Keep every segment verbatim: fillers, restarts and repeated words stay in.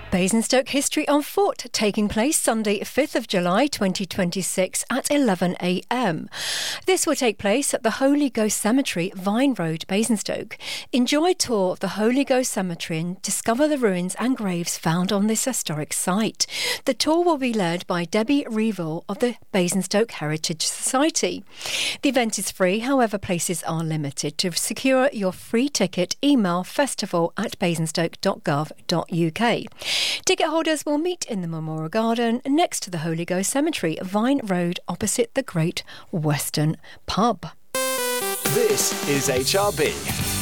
Basingstoke History on Foot, taking place Sunday fifth of July twenty twenty-six at eleven a m. This will take place at the Holy Ghost Cemetery, Vine Road, Basingstoke. Enjoy a tour of the Holy Ghost Cemetery and discover the ruins and graves found on this historic site. The tour will be led by Debbie Reeville of the Basingstoke Heritage Society. The event is free, however places are limited. To secure your free ticket, email festival at basingstoke dot gov dot u k. Ticket holders will meet in the Memorial Garden next to the Holy Ghost Cemetery, Vine Road, opposite the Great Western Pub. This is H R B.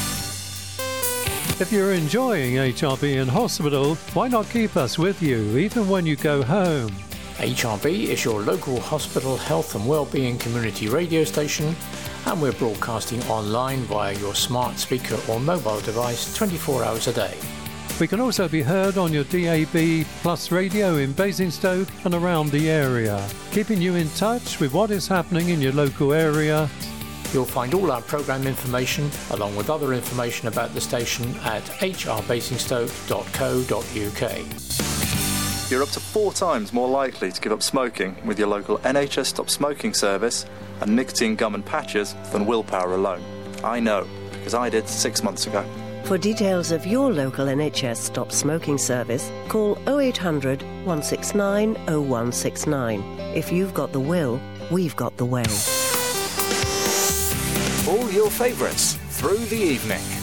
If you're enjoying H R B in hospital, why not keep us with you even when you go home? H R B is your local hospital health and wellbeing community radio station, and we're broadcasting online via your smart speaker or mobile device twenty-four hours a day. We can also be heard on your D A B Plus radio in Basingstoke and around the area, keeping you in touch with what is happening in your local area. You'll find all our programme information, along with other information about the station, at h r basingstoke dot co dot u k. You're up to four times more likely to give up smoking with your local N H S Stop Smoking service and nicotine gum and patches than willpower alone. I know, because I did six months ago. For details of your local N H S Stop Smoking service, call oh eight hundred, one six nine, oh one six nine. If you've got the will, we've got the way. All your favourites through the evening.